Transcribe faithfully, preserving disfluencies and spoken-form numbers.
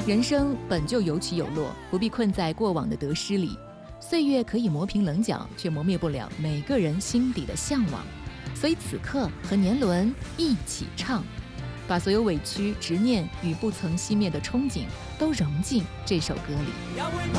人生本就有起有落，不必困在过往的得失里。岁月可以磨平棱角，却磨灭不了每个人心底的向往。所以此刻和年轮一起唱，把所有委屈、执念与不曾熄灭的憧憬都融进这首歌里。